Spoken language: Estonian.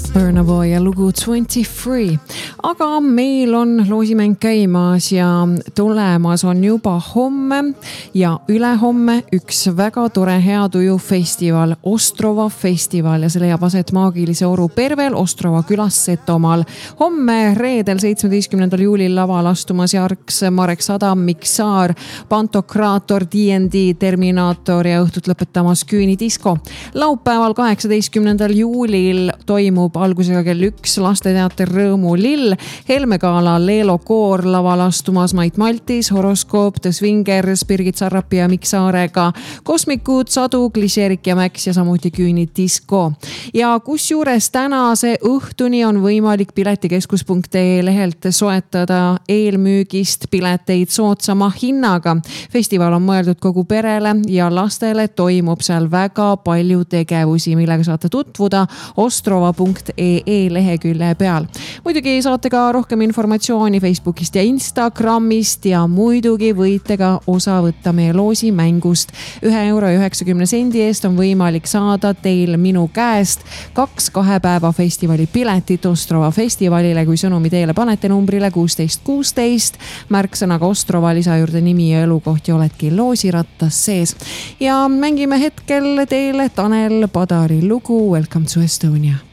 Burna Boy ja lugu 23. Aga meil on loosimäng käimas ja tulemas on juba homme ja ülehomme üks väga tore heatuju festival, Ostrova festival ja see leiab aset Maagilise Oru Pervel Ostrova külas Setomaal. Homme reedel 17. juulil laval astumas Jarks, Marek Sadam, Miksaar, Pantokraator, D&D, Terminaator ja õhtut lõpetamas Küünidisko. Laupäeval 18. juulil toimub algusega kell 1 lasteteater Rõõmu Lill, Helmegala Leelo Koor laval astumas Mait Maltis, Horoskoop, The Swingers, Birgit Sarrapi ja Miksaarega, Kosmikud, Sadu, Klišerik ja Mäks ja samuti Küünidisko. Ja kusjuures tänase õhtuni on võimalik piletikeskus.ee lehelt soetada eelmüügist pileteid soodsama hinnaga. Festival on mõeldud kogu perele ja lastele, toimub seal väga palju tegevusi, millega saate tutvuda ostrova.ee lehekülje peal. Muidugi saate ka rohkem informatsiooni Facebookist ja Instagramist ja muidugi võite ka osa võtta meie loosi mängust. 1,90 € eest on võimalik saada teil minu käest 2 2-päeva festivali piletit Ostrova festivalile, kui sõnumi teile panete numbrile 1616, märksõnaga Ostrova lisa juurde nimi ja elukoht ja oledki loosirattas sees. Ja mängime hetkel teile Tanel Padari lugu Welcome to Estonia.